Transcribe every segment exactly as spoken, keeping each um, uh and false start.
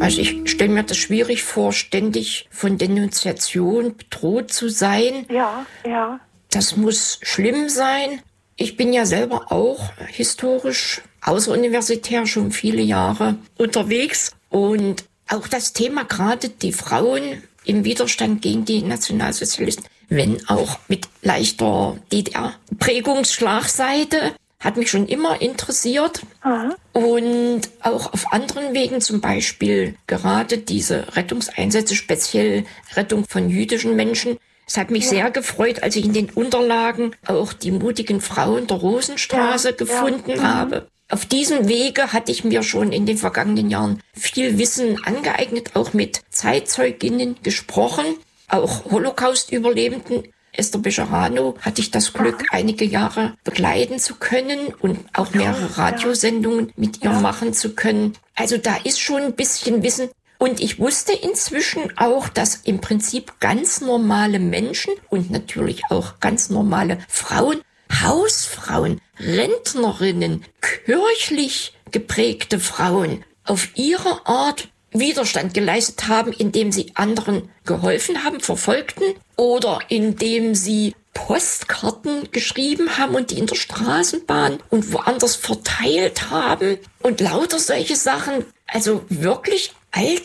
Also ich stelle mir das schwierig vor, ständig von Denunziation bedroht zu sein. Ja, ja. Das muss schlimm sein. Ich bin ja selber auch historisch außeruniversitär schon viele Jahre unterwegs. Und auch das Thema gerade die Frauen im Widerstand gegen die Nationalsozialisten, wenn auch mit leichter D D R-Prägungsschlagseite, hat mich schon immer interessiert. Aha. Und auch auf anderen Wegen, zum Beispiel gerade diese Rettungseinsätze, speziell Rettung von jüdischen Menschen. Es hat mich ja. sehr gefreut, als ich in den Unterlagen auch die mutigen Frauen der Rosenstraße ja, gefunden ja. habe. Auf diesem Wege hatte ich mir schon in den vergangenen Jahren viel Wissen angeeignet, auch mit Zeitzeuginnen gesprochen, auch Holocaust-Überlebenden. Esther Bejarano hatte ich das Glück, einige Jahre begleiten zu können und auch mehrere Radiosendungen mit ihr machen zu können. Also da ist schon ein bisschen Wissen. Und ich wusste inzwischen auch, dass im Prinzip ganz normale Menschen und natürlich auch ganz normale Frauen, Hausfrauen, Rentnerinnen, kirchlich geprägte Frauen auf ihre Art Widerstand geleistet haben, indem sie anderen geholfen haben, Verfolgten, oder indem sie Postkarten geschrieben haben und die in der Straßenbahn und woanders verteilt haben und lauter solche Sachen. Also wirklich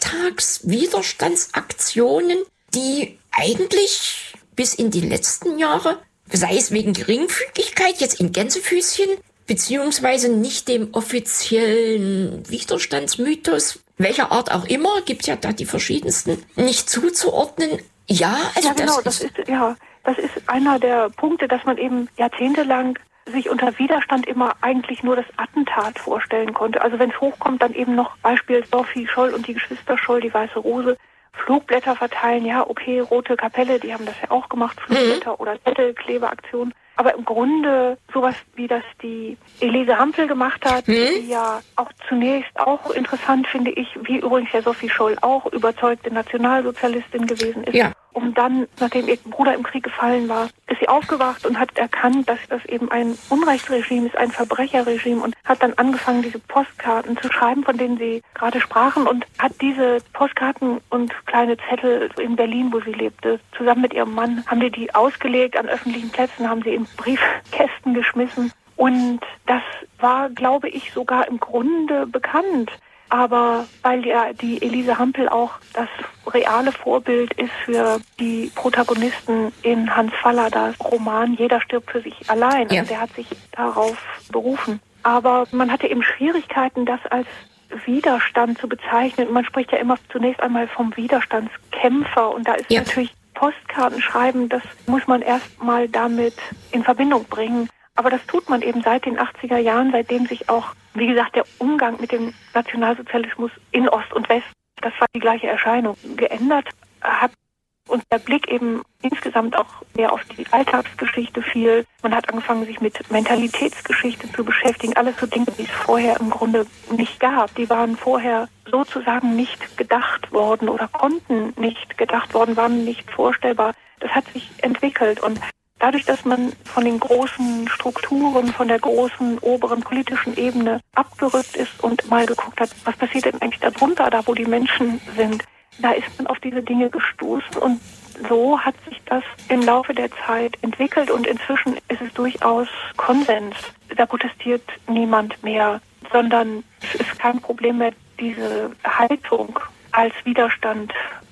Alltagswiderstandsaktionen, die eigentlich bis in die letzten Jahre, sei es wegen Geringfügigkeit, jetzt in Gänsefüßchen, beziehungsweise nicht dem offiziellen Widerstandsmythos, welcher Art auch immer, gibt ja da die verschiedensten, nicht zuzuordnen. Ja, also ja, genau, das, das ist, ist ja, das ist einer der Punkte, dass man eben jahrzehntelang sich unter Widerstand immer eigentlich nur das Attentat vorstellen konnte. Also wenn es hochkommt, dann eben noch Beispiel Sophie Scholl und die Geschwister Scholl, die Weiße Rose, Flugblätter verteilen, ja, okay, Rote Kapelle, die haben das ja auch gemacht, Flugblätter mhm. oder Zettelklebeaktionen. Aber im Grunde sowas, wie das die Elise Hampel gemacht hat, mhm. die ja auch zunächst auch interessant, finde ich, wie übrigens ja Sophie Scholl auch überzeugte Nationalsozialistin gewesen ist. Ja. Um dann, nachdem ihr Bruder im Krieg gefallen war, ist sie aufgewacht und hat erkannt, dass das eben ein Unrechtsregime ist, ein Verbrecherregime, und hat dann angefangen, diese Postkarten zu schreiben, von denen Sie gerade sprachen, und hat diese Postkarten und kleine Zettel in Berlin, wo sie lebte, zusammen mit ihrem Mann, haben die die ausgelegt an öffentlichen Plätzen, haben sie in Briefkästen geschmissen, und das war, glaube ich, sogar im Grunde bekannt. Aber weil ja die Elise Hampel auch das reale Vorbild ist für die Protagonisten in Hans Falladas Roman Jeder stirbt für sich allein. Ja. Also der hat sich darauf berufen. Aber man hatte eben Schwierigkeiten, das als Widerstand zu bezeichnen. Man spricht ja immer zunächst einmal vom Widerstandskämpfer. Und da ist ja. natürlich Postkartenschreiben, das muss man erst mal damit in Verbindung bringen. Aber das tut man eben seit den achtziger Jahren, seitdem sich auch, wie gesagt, der Umgang mit dem Nationalsozialismus in Ost und West, das war die gleiche Erscheinung, geändert hat. Und der Blick eben insgesamt auch mehr auf die Alltagsgeschichte fiel. Man hat angefangen, sich mit Mentalitätsgeschichte zu beschäftigen. Alles so Dinge, die es vorher im Grunde nicht gab. Die waren vorher sozusagen nicht gedacht worden oder konnten nicht gedacht worden, waren nicht vorstellbar. Das hat sich entwickelt, und dadurch, dass man von den großen Strukturen, von der großen oberen politischen Ebene abgerückt ist und mal geguckt hat, was passiert denn eigentlich darunter, da wo die Menschen sind, da ist man auf diese Dinge gestoßen, und so hat sich das im Laufe der Zeit entwickelt, und inzwischen ist es durchaus Konsens. Da protestiert niemand mehr, sondern es ist kein Problem mehr, diese Haltung als Widerstand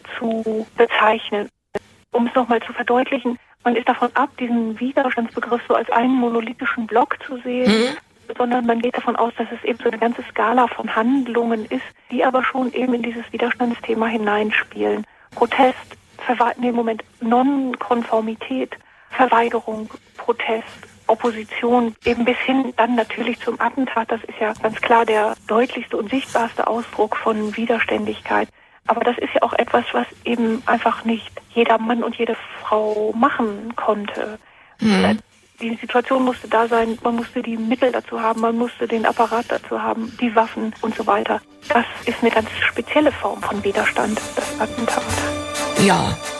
zu bezeichnen. Um es nochmal zu verdeutlichen, man ist davon ab, diesen Widerstandsbegriff so als einen monolithischen Block zu sehen, mhm. sondern man geht davon aus, dass es eben so eine ganze Skala von Handlungen ist, die aber schon eben in dieses Widerstandsthema hineinspielen. Protest, Verwe- nee, Moment, Nonkonformität, Verweigerung, Protest, Opposition, eben bis hin dann natürlich zum Attentat. Das ist ja ganz klar der deutlichste und sichtbarste Ausdruck von Widerständigkeit. Aber das ist ja auch etwas, was eben einfach nicht jeder Mann und jede Frau machen konnte. Mhm. Die Situation musste da sein, man musste die Mittel dazu haben, man musste den Apparat dazu haben, die Waffen und so weiter. Das ist eine ganz spezielle Form von Widerstand, das Attentat. Ja,